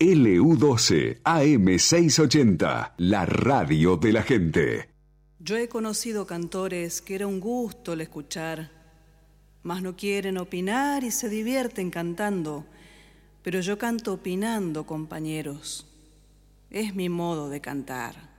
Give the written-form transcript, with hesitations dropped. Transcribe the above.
LU12 AM680, la radio de la gente. Yo he conocido cantores que era un gusto el escuchar, mas no quieren opinar y se divierten cantando, pero yo canto opinando, compañeros. Es mi modo de cantar.